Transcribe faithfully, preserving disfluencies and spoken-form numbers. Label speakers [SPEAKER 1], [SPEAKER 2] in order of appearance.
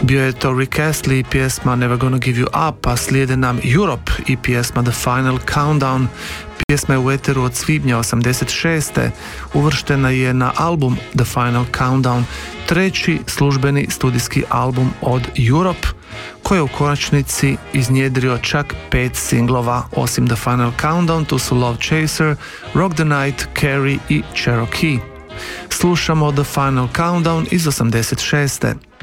[SPEAKER 1] Bio je to Rick Astley i pjesma Never Gonna Give You Up, a slijede nam Europe i pjesma The Final Countdown. Pjesma je u eteru od svibnja osamdeset šeste. Uvrštena je na album The Final Countdown, treći službeni studijski album od Europe, koji je u konačnici iznjedrio čak pet singlova. Osim The Final Countdown, tu su Love Chaser, Rock the Night, Carrie i Cherokee. Slušamo The Final Countdown iz osamdeset šeste.